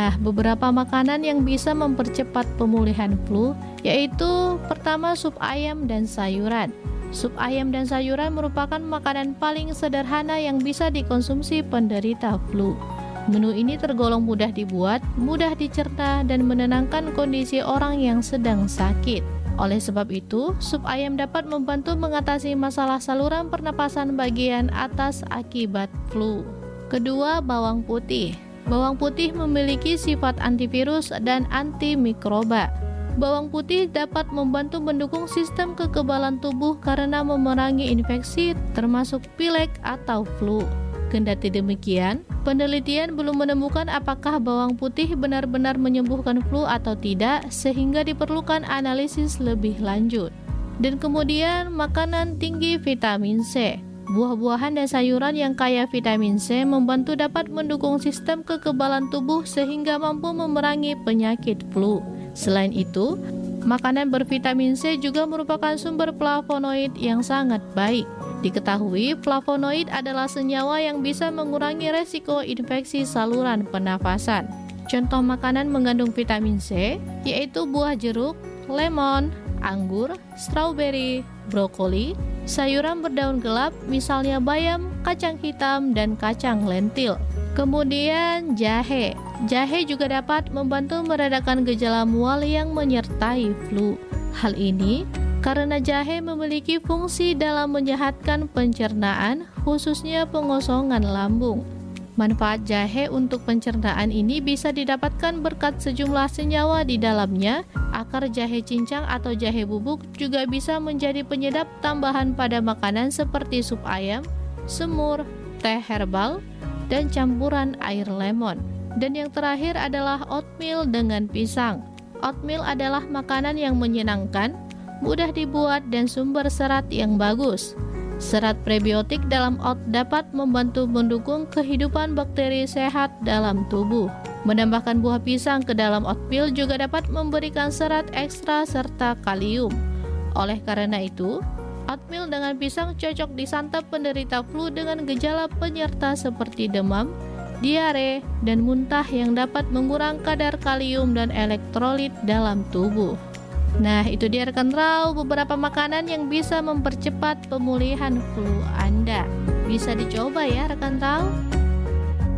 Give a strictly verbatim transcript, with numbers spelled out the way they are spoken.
Nah, beberapa makanan yang bisa mempercepat pemulihan flu yaitu pertama sup ayam dan sayuran. Sup ayam dan sayuran merupakan makanan paling sederhana yang bisa dikonsumsi penderita flu. Menu ini tergolong mudah dibuat, mudah dicerna, dan menenangkan kondisi orang yang sedang sakit. Oleh sebab itu, sup ayam dapat membantu mengatasi masalah saluran pernapasan bagian atas akibat flu. Kedua, bawang putih. Bawang putih memiliki sifat antivirus dan antimikroba. Bawang putih dapat membantu mendukung sistem kekebalan tubuh karena memerangi infeksi termasuk pilek atau flu. Kendati demikian, penelitian belum menemukan apakah bawang putih benar-benar menyembuhkan flu atau tidak, sehingga diperlukan analisis lebih lanjut. Dan kemudian, makanan tinggi vitamin C. Buah-buahan dan sayuran yang kaya vitamin C membantu dapat mendukung sistem kekebalan tubuh sehingga mampu memerangi penyakit flu. Selain itu, makanan bervitamin C juga merupakan sumber flavonoid yang sangat baik. Diketahui, flavonoid adalah senyawa yang bisa mengurangi resiko infeksi saluran pernafasan. Contoh makanan mengandung vitamin C yaitu buah jeruk, lemon, anggur, strawberry, brokoli, sayuran berdaun gelap misalnya bayam, kacang hitam, dan kacang lentil. Kemudian jahe. Jahe juga dapat membantu meredakan gejala mual yang menyertai flu. Hal ini karena jahe memiliki fungsi dalam menyehatkan pencernaan, khususnya pengosongan lambung. Manfaat jahe untuk pencernaan ini bisa didapatkan berkat sejumlah senyawa di dalamnya. Akar jahe cincang atau jahe bubuk juga bisa menjadi penyedap tambahan pada makanan seperti sup ayam, semur, teh herbal, dan campuran air lemon. Dan yang terakhir adalah oatmeal dengan pisang. Oatmeal adalah makanan yang menyenangkan, mudah dibuat, dan sumber serat yang bagus. Serat prebiotik dalam oat dapat membantu mendukung kehidupan bakteri sehat dalam tubuh. Menambahkan buah pisang ke dalam oatmeal juga dapat memberikan serat ekstra serta kalium. Oleh karena itu, oatmeal dengan pisang cocok disantap penderita flu dengan gejala penyerta seperti demam, diare, dan muntah yang dapat mengurangi kadar kalium dan elektrolit dalam tubuh. Nah, itu dia rekan Rau, beberapa makanan yang bisa mempercepat pemulihan flu Anda. Bisa dicoba ya rekan Rau.